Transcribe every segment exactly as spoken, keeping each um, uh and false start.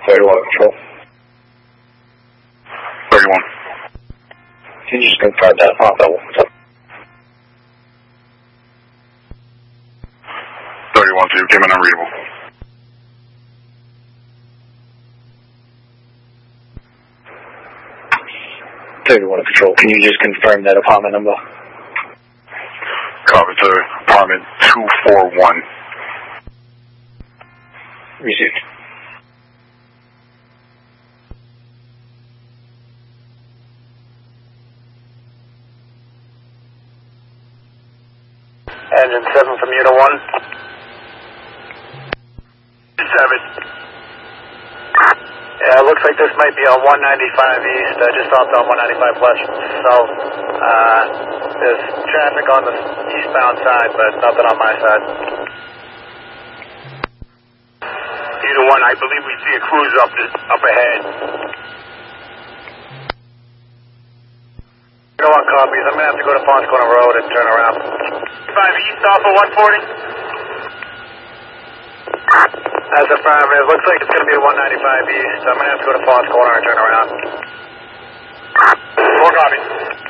thirty-one Control. thirty-one. Can you just confirm that upon level? What's up? thirty-one, so you came in unreadable. thirty-one Control. Can you just confirm that apartment number? Copy to apartment two four one. Received. Engine seven from Unit one. seven. Yeah, it looks like this might be on one ninety-five east. I just stopped on one ninety-five west south. Uh, there's traffic on the eastbound side, but nothing on my side. Unit one, I believe we see a cruiser up, this, up ahead. You know what, copies? I'm going to have to go to Ponce Corner Road and turn around. five east off of one forty. That's affirmative. It looks like it's going to be one ninety-five east. I'm going to have to go to Ponce Corner and turn around. Four copy.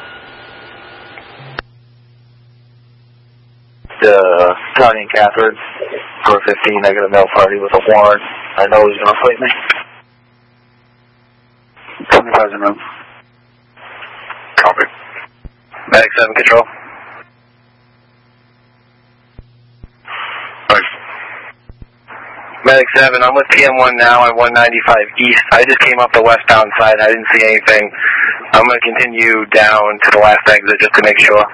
The Guardian Catherine, four fifteen, I got a mail party with a warrant. I know he's going to fight me. twenty-five in room. Copy. Medic seven Control. Thanks. Medic seven, I'm with P M one now at one ninety-five east. I just came up the westbound side. I didn't see anything. I'm going to continue down to the last exit just to make sure.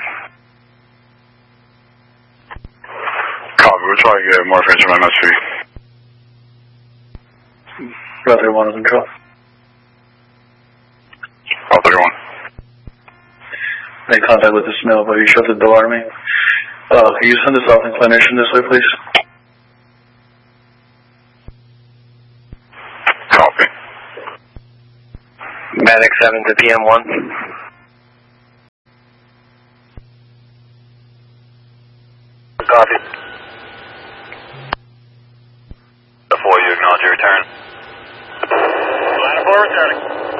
Copy, we're trying to get more information on M S V. Brother one Control. Oh, thirty-one. Made contact with the smell, but you shut the door on me. Uh, can you send us off inclination this way, please? Copy. Medic seven to P M one. Copy. Before you acknowledge your return. Line four returning.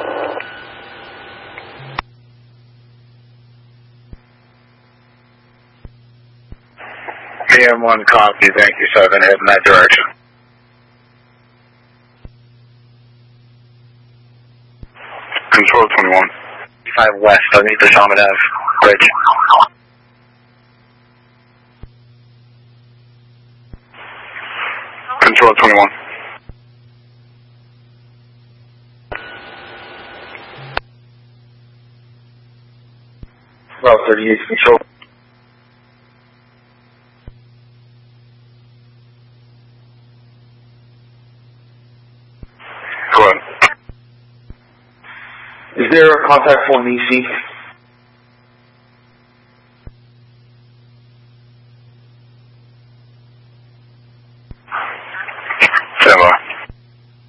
P M one copy, thank you, seven, head in that direction. Control twenty-one. five west, underneath the Shaman Ave Bridge. Control twenty-one. Route thirty-eight Control. Go ahead. Is there a contact for an E C?